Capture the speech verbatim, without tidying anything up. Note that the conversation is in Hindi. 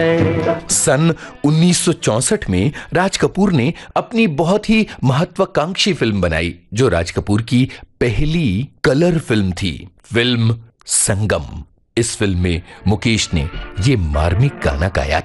सन उन्नीस सौ चौसठ में राज कपूर ने अपनी बहुत ही महत्वाकांक्षी फिल्म बनाई, जो राज कपूर की पहली कलर फिल्म थी, फिल्म संगम। इस फिल्म में मुकेश ने ये मार्मिक गाना गाया।